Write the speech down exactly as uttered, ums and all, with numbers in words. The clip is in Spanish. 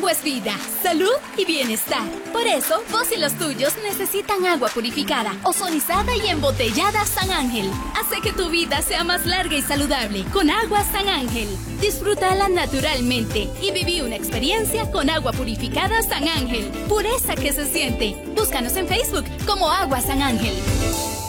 Agua es vida, salud y bienestar. Por eso, vos y los tuyos necesitan agua purificada, ozonizada y embotellada San Ángel. Hace que tu vida sea más larga y saludable con agua San Ángel. Disfrútala naturalmente y viví una experiencia con agua purificada San Ángel. Pureza que se siente. Búscanos en Facebook como Agua San Ángel.